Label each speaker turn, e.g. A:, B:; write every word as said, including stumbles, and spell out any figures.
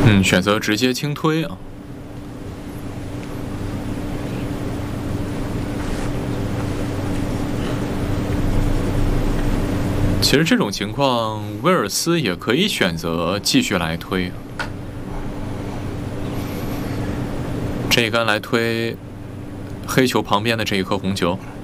A: 嗯，选择直接轻推啊。其实这种情况，威尔斯也可以选择继续来推，这一杆来推黑球旁边的这一颗红球。